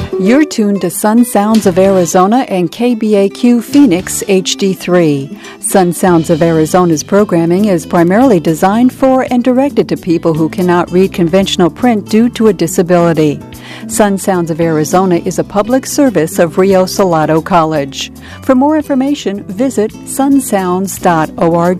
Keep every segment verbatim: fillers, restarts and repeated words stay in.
You're tuned to Sun Sounds of Arizona and K B A Q Phoenix H D three. Sun Sounds of Arizona's programming is primarily designed for and directed to people who cannot read conventional print due to a disability. Sun Sounds of Arizona is a public service of Rio Salado College. For more information, visit sun sounds dot org.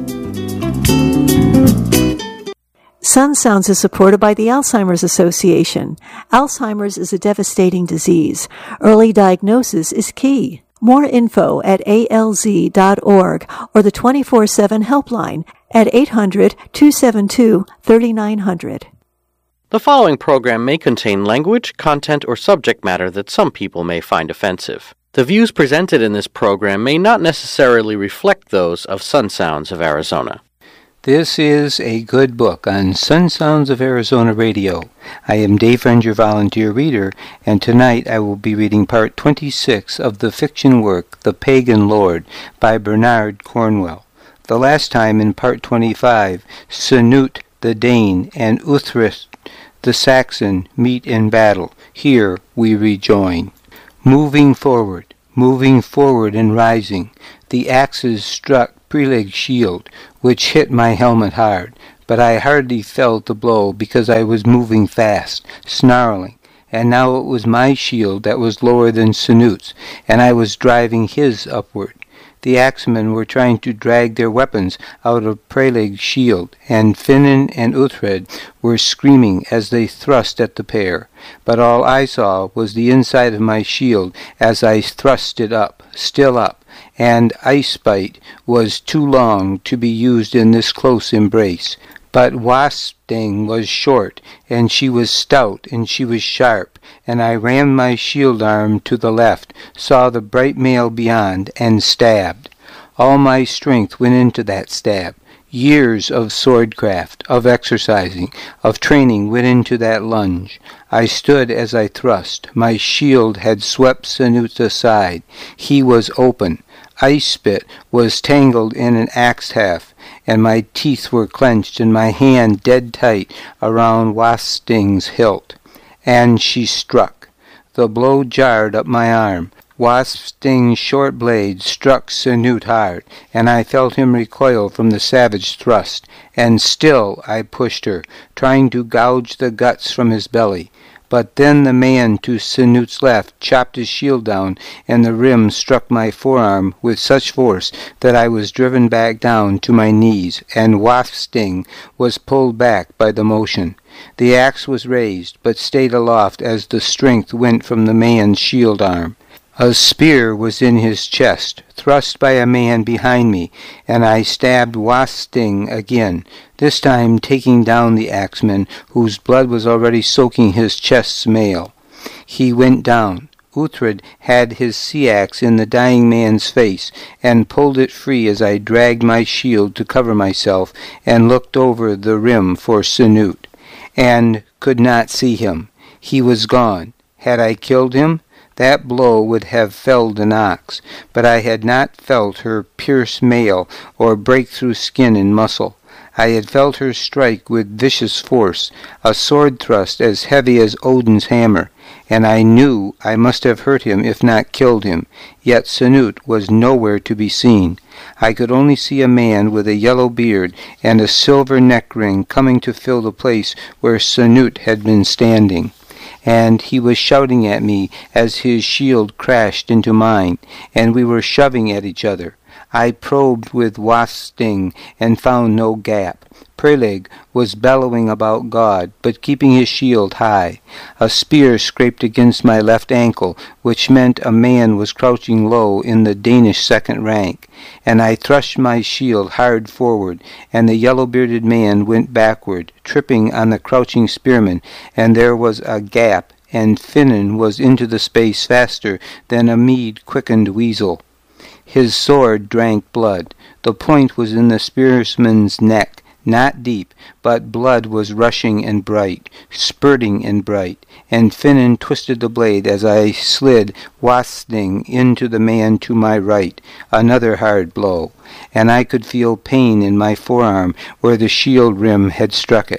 Sun Sounds is supported by the Alzheimer's Association. Alzheimer's is a devastating disease. Early diagnosis is key. More info at A L Z dot org or the twenty-four seven helpline at eight hundred, two seven two, three nine zero zero. The following program may contain language, content, or subject matter that some people may find offensive. The views presented in this program may not necessarily reflect those of Sun Sounds of Arizona. This is a good book on Sun Sounds of Arizona Radio. I am Dave Friend, your volunteer reader, and tonight I will be reading part twenty-six of the fiction work The Pagan Lord by Bernard Cornwell. The last time in part twenty-five, Canute the Dane and Uhtred the Saxon meet in battle. Here we rejoin. Moving forward, moving forward and rising, the axes struck Peleg's shield, which hit my helmet hard, but I hardly felt the blow because I was moving fast, snarling, and now it was my shield that was lower than Canute's, and I was driving his upward. The axemen were trying to drag their weapons out of Peleg's shield, and Finan and Uhtred were screaming as they thrust at the pair, but all I saw was the inside of my shield as I thrust it up, still up, and Ice Bite was too long to be used in this close embrace. But Wasp Sting was short, and she was stout, and she was sharp, and I rammed my shield arm to the left, saw the bright mail beyond, and stabbed. All my strength went into that stab. Years of swordcraft, of exercising, of training went into that lunge. I stood as I thrust. My shield had swept Canute aside. He was open. Ice Spit was tangled in an axe haft, and my teeth were clenched and my hand dead tight around Wasp Sting's hilt. And she struck. The blow jarred up my arm. Wasp Sting's short blade struck Canute hard, and I felt him recoil from the savage thrust, and still I pushed her, trying to gouge the guts from his belly. But then the man to Canute's left chopped his shield down, and the rim struck my forearm with such force that I was driven back down to my knees, and Wasp Sting was pulled back by the motion. The axe was raised, but stayed aloft as the strength went from the man's shield arm. A spear was in his chest, thrust by a man behind me, and I stabbed Wasp Sting again, this time taking down the axeman, whose blood was already soaking his chest's mail. He went down. Uhtred had his sea-axe in the dying man's face, and pulled it free as I dragged my shield to cover myself, and looked over the rim for Canute, and could not see him. He was gone. Had I killed him? That blow would have felled an ox, but I had not felt her pierce mail or break through skin and muscle. I had felt her strike with vicious force, a sword thrust as heavy as Odin's hammer, and I knew I must have hurt him if not killed him, yet Canute was nowhere to be seen. I could only see a man with a yellow beard and a silver neck ring coming to fill the place where Canute had been standing. And he was shouting at me as his shield crashed into mine, and we were shoving at each other. I probed with Wasp Sting and found no gap. Peleg was bellowing about God, but keeping his shield high. A spear scraped against my left ankle, which meant a man was crouching low in the Danish second rank, and I thrust my shield hard forward, and the yellow-bearded man went backward, tripping on the crouching spearman, and there was a gap, and Finan was into the space faster than a mead-quickened weasel. His sword drank blood. The point was in the spearsman's neck, not deep, but blood was rushing and bright, spurting and bright, and Finan twisted the blade as I slid Wasp Sting into the man to my right, another hard blow, and I could feel pain in my forearm where the shield rim had struck it.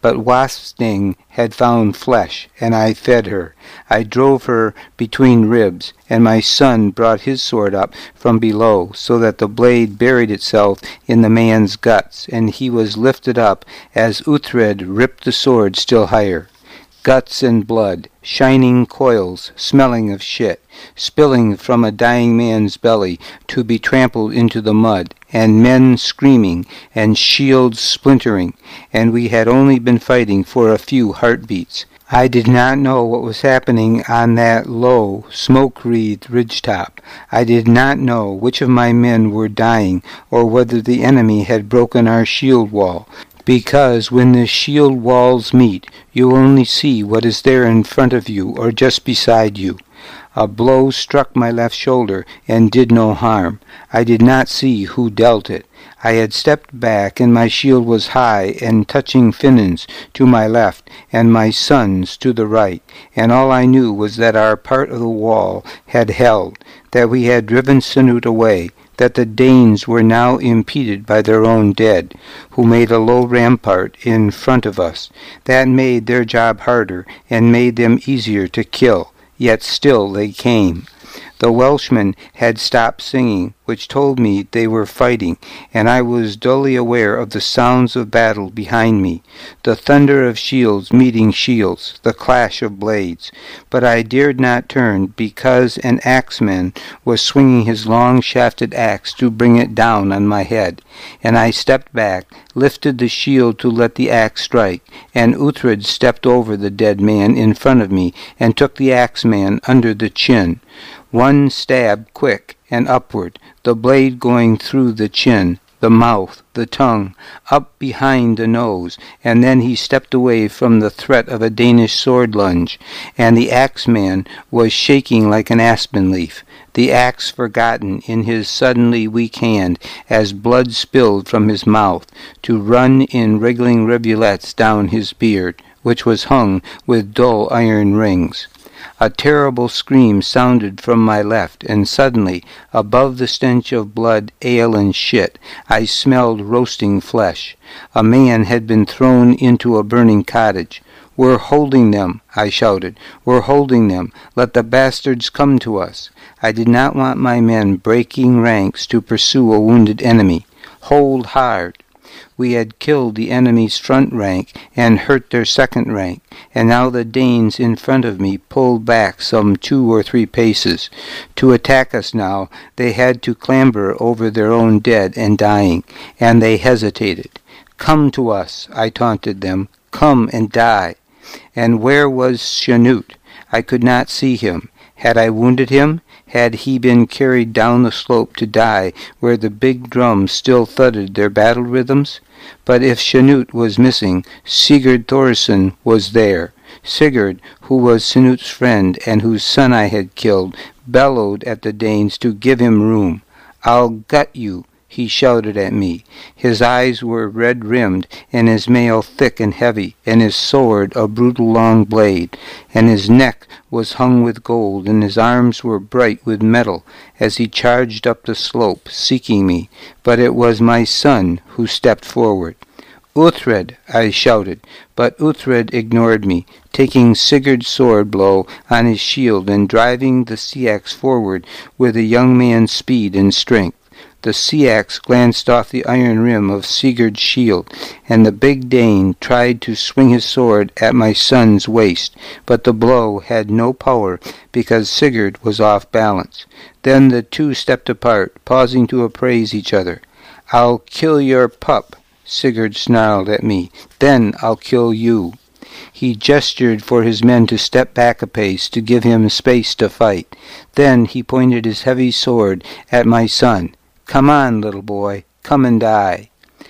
but wasp sting had found flesh, and I fed her. I drove her between ribs, and my son brought his sword up from below, so that the blade buried itself in the man's guts, and he was lifted up as Uhtred ripped the sword still higher. Guts and blood, shining coils, smelling of shit, spilling from a dying man's belly to be trampled into the mud, and men screaming, and shields splintering, and we had only been fighting for a few heartbeats. I did not know what was happening on that low, smoke-wreathed ridgetop. I did not know which of my men were dying, or whether the enemy had broken our shield wall, because when the shield walls meet, you only see what is there in front of you or just beside you. A blow struck my left shoulder and did no harm. I did not see who dealt it. I had stepped back, and my shield was high and touching Finnan's to my left, and my son's to the right, and all I knew was that our part of the wall had held, that we had driven Canute away, that the Danes were now impeded by their own dead, who made a low rampart in front of us. That made their job harder, and made them easier to kill, yet still they came. The Welshmen had stopped singing, which told me they were fighting, and I was dully aware of the sounds of battle behind me, the thunder of shields meeting shields, the clash of blades. But I dared not turn, because an axeman was swinging his long-shafted axe to bring it down on my head, and I stepped back, lifted the shield to let the axe strike, and Uhtred stepped over the dead man in front of me and took the axeman under the chin. One stab quick and upward, the blade going through the chin, the mouth, the tongue, up behind the nose, and then he stepped away from the threat of a Danish sword lunge, and the axeman was shaking like an aspen leaf, the axe forgotten in his suddenly weak hand as blood spilled from his mouth to run in wriggling rivulets down his beard, which was hung with dull iron rings. A terrible scream sounded from my left, and suddenly, above the stench of blood, ale, and shit, I smelled roasting flesh. A man had been thrown into a burning cottage. "We're holding them," I shouted. "We're holding them. Let the bastards come to us." I did not want my men breaking ranks to pursue a wounded enemy. Hold hard. We had killed the enemy's front rank and hurt their second rank, and now the Danes in front of me pulled back some two or three paces. To attack us now, they had to clamber over their own dead and dying, and they hesitated. "Come to us," I taunted them. "Come and die." And where was Canute? I could not see him. Had I wounded him? Had he been carried down the slope to die where the big drums still thudded their battle rhythms? But if Canute was missing, Sigurd Thorson was there. Sigurd, who was Canute's friend and whose son I had killed, bellowed at the Danes to give him room. "I'll gut you," he shouted at me. His eyes were red-rimmed, and his mail thick and heavy, and his sword a brutal long blade, and his neck was hung with gold, and his arms were bright with metal, as he charged up the slope, seeking me. But it was my son who stepped forward. "Uhtred!" I shouted, but Uhtred ignored me, taking Sigurd's sword blow on his shield and driving the sea-axe forward with a young man's speed and strength. The sea-axe glanced off the iron rim of Sigurd's shield, and the big Dane tried to swing his sword at my son's waist, but the blow had no power because Sigurd was off balance. Then the two stepped apart, pausing to appraise each other. "I'll kill your pup," Sigurd snarled at me. "Then I'll kill you." He gestured for his men to step back a pace to give him space to fight. Then he pointed his heavy sword at my son. "Come on, little boy, come and die."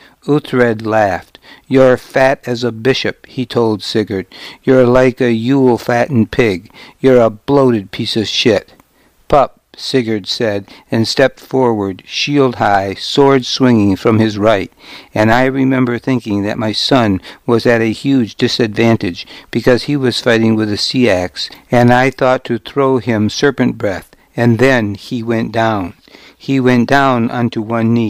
Uhtred laughed. "You're fat as a bishop," he told Sigurd. "You're like a Yule-fattened pig. You're a bloated piece of shit." "Pup," Sigurd said, and stepped forward, shield high, sword swinging from his right. And I remember thinking that my son was at a huge disadvantage, because he was fighting with a sea-axe, and I thought to throw him serpent breath, and then he went down. He went down onto one knee,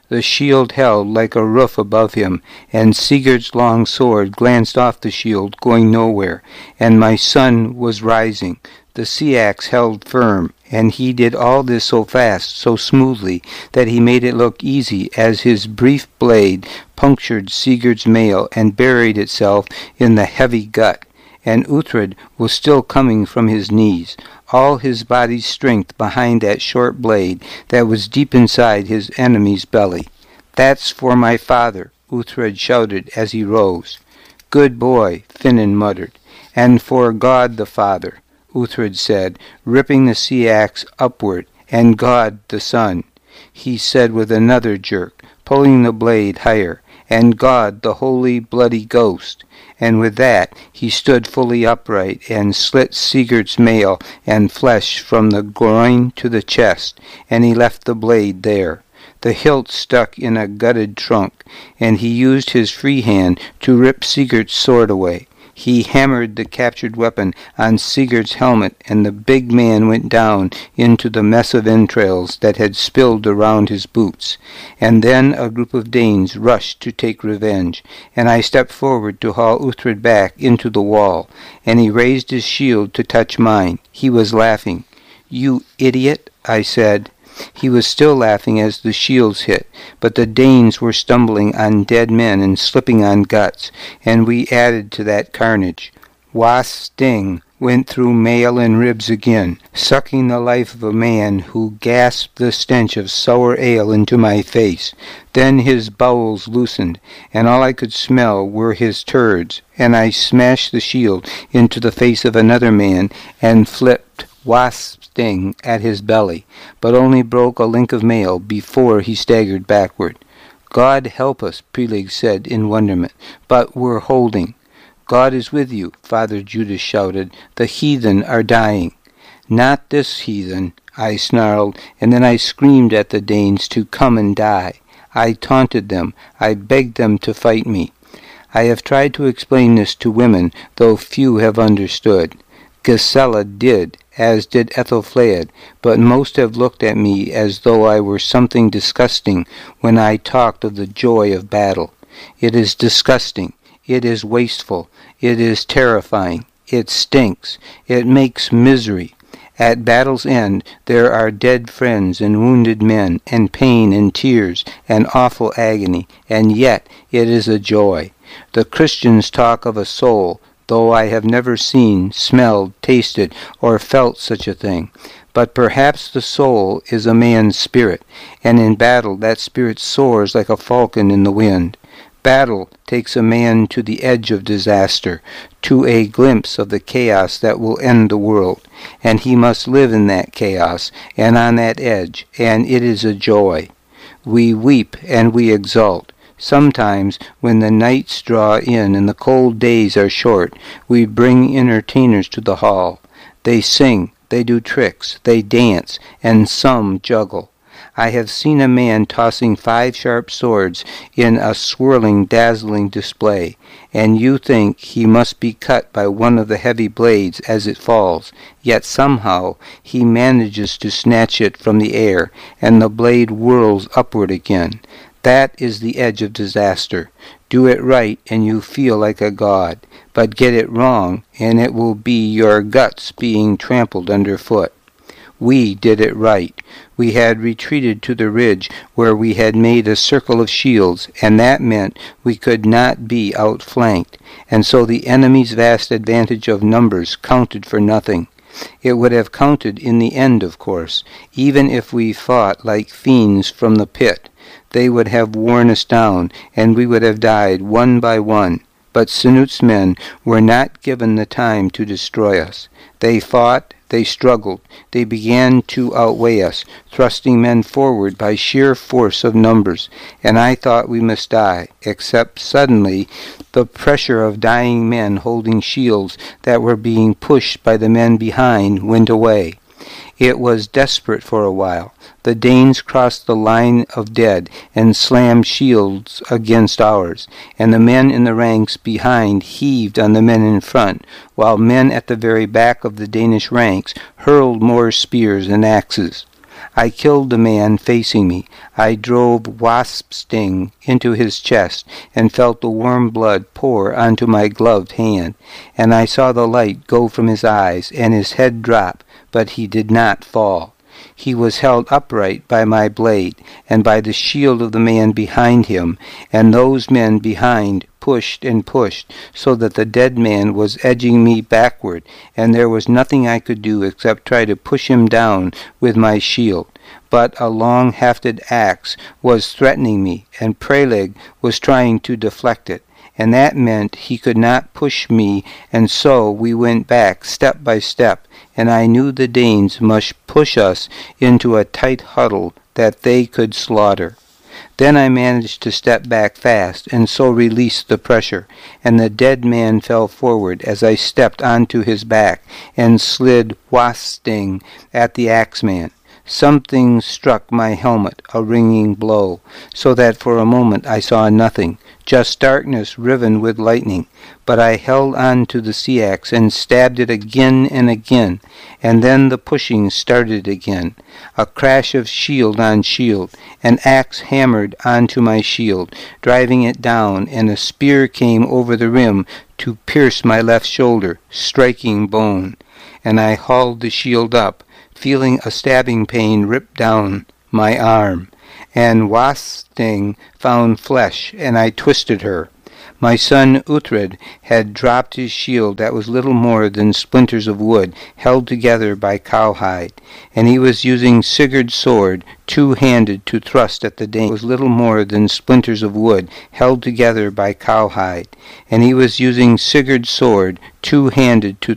The shield held like a roof above him, and Sigurd's long sword glanced off the shield, going nowhere, and my sun was rising. The sea-axe held firm, and he did all this so fast, so smoothly, that he made it look easy as his brief blade punctured Sigurd's mail and buried itself in the heavy gut, and Uhtred was still coming from his knees, all his body's strength behind that short blade that was deep inside his enemy's belly. "That's for my father," Uhtred shouted as he rose. "Good boy," Finan muttered. "And for God the Father," Uhtred said, ripping the sea-axe upward, "and God the Son," he said with another jerk, pulling the blade higher, "and God the Holy Bloody Ghost." And with that he stood fully upright and slit Sigurd's mail and flesh from the groin to the chest, and he left the blade there. The hilt stuck in a gutted trunk, and he used his free hand to rip Sigurd's sword away. He hammered the captured weapon on Sigurd's helmet, and the big man went down into the mess of entrails that had spilled around his boots. And then a group of Danes rushed to take revenge, and I stepped forward to haul Uhtred back into the wall, and he raised his shield to touch mine. He was laughing. "You idiot," I said. He was still laughing as the shields hit, but the Danes were stumbling on dead men and slipping on guts, and we added to that carnage. Wasp's sting went through mail and ribs again, sucking the life of a man who gasped the stench of sour ale into my face. Then his bowels loosened, and all I could smell were his turds, and I smashed the shield into the face of another man and flipped Wasp's sting at his belly, but only broke a link of mail before he staggered backward. "God help us," Peleg said in wonderment, "but we're holding." "God is with you," Father Judas shouted. "The heathen are dying." "Not this heathen," I snarled, and then I screamed at the Danes to come and die. I taunted them. I begged them to fight me. I have tried to explain this to women, though few have understood. Gisela did, as did Ethelflaed, but most have looked at me as though I were something disgusting when I talked of the joy of battle. It is disgusting. It is wasteful. It is terrifying. It stinks. It makes misery. At battle's end there are dead friends and wounded men, and pain and tears and awful agony, and yet it is a joy. The Christians talk of a soul, though I have never seen, smelled, tasted, or felt such a thing. But perhaps the soul is a man's spirit, and in battle that spirit soars like a falcon in the wind. Battle takes a man to the edge of disaster, to a glimpse of the chaos that will end the world, and he must live in that chaos and on that edge, and it is a joy. We weep and we exult. Sometimes, when the nights draw in and the cold days are short, we bring entertainers to the hall. They sing, they do tricks, they dance, and some juggle. I have seen a man tossing five sharp swords in a swirling, dazzling display, and you think he must be cut by one of the heavy blades as it falls, yet somehow he manages to snatch it from the air, and the blade whirls upward again. That is the edge of disaster. Do it right and you feel like a god, but get it wrong and it will be your guts being trampled underfoot. We did it right. We had retreated to the ridge where we had made a circle of shields, and that meant we could not be outflanked, and so the enemy's vast advantage of numbers counted for nothing. It would have counted in the end, of course, even if we fought like fiends from the pit. They would have worn us down, and we would have died one by one. But Sinut's men were not given the time to destroy us. They fought, they struggled, they began to outweigh us, thrusting men forward by sheer force of numbers, and I thought we must die, except suddenly the pressure of dying men holding shields that were being pushed by the men behind went away. It was desperate for a while. The Danes crossed the line of dead and slammed shields against ours, and the men in the ranks behind heaved on the men in front, while men at the very back of the Danish ranks hurled more spears and axes. I killed the man facing me. I drove wasp sting into his chest and felt the warm blood pour onto my gloved hand, and I saw the light go from his eyes and his head drop, but he did not fall. He was held upright by my blade and by the shield of the man behind him, and those men behind pushed and pushed, so that the dead man was edging me backward, and there was nothing I could do except try to push him down with my shield. But a long-hafted axe was threatening me, and Praleg was trying to deflect it, and that meant he could not push me, and so we went back step by step, and I knew the Danes must push us into a tight huddle that they could slaughter. Then I managed to step back fast, and so released the pressure, and the dead man fell forward as I stepped onto his back and slid wasp sting at the axeman. Something struck my helmet, a ringing blow, so that for a moment I saw nothing, just darkness riven with lightning. But I held on to the sea-axe and stabbed it again and again, and then the pushing started again. A crash of shield on shield, an axe hammered onto my shield, driving it down, and a spear came over the rim to pierce my left shoulder, striking bone. And I hauled the shield up, feeling a stabbing pain rip down my arm, and wasp sting found flesh, and I twisted her. My son Uhtred had dropped his shield that was little more than splinters of wood held together by cowhide, and he was using Sigurd's sword two-handed to thrust at the Danes. Was little more than splinters of wood held together by cowhide, and he was using Sigurd's sword two-handed to